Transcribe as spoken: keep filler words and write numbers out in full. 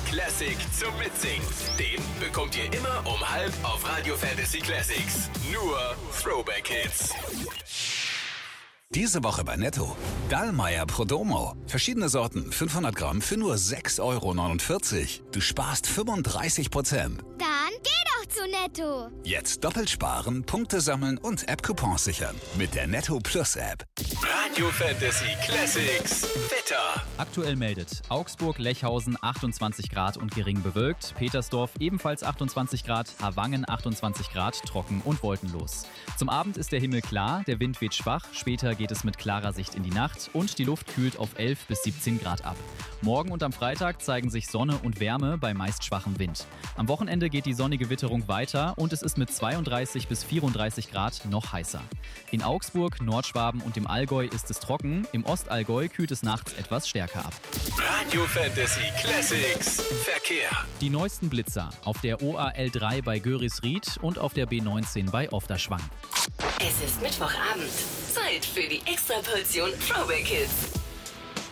Classic zum Mitsingen. Den bekommt ihr immer um halb auf Radio Fantasy Classics. Nur Throwback Hits. Diese Woche bei Netto. Dallmayr Prodomo. Verschiedene Sorten, fünfhundert Gramm für nur sechs Euro neunundvierzig. Du sparst fünfunddreißig Prozent. Dann geh doch zu Netto. Jetzt doppelt sparen, Punkte sammeln und App-Coupons sichern. Mit der Netto Plus App. Radio Fantasy Classics. Wetter. Aktuell meldet Augsburg-Lechhausen achtundzwanzig Grad und gering bewölkt. Petersdorf ebenfalls achtundzwanzig Grad. Havangen achtundzwanzig Grad, trocken und wolkenlos. Zum Abend ist der Himmel klar, der Wind weht schwach. Später geht es mit klarer Sicht in die Nacht und die Luft kühlt auf elf bis siebzehn Grad ab. Morgen und am Freitag zeigen sich Sonne und Wärme bei meist schwachem Wind. Am Wochenende geht die sonnige Witterung weiter und es ist mit zweiunddreißig bis vierunddreißig Grad noch heißer. In Augsburg, Nordschwaben und im Allgäu ist es trocken, im Ostallgäu kühlt es nachts etwas stärker ab. Radio Fantasy Classics. Verkehr. Die neuesten Blitzer auf der O A L drei bei Görisried und auf der B neunzehn bei Ofterschwang. Es ist Mittwochabend. Zeit für die Extraportion Throwback Hits.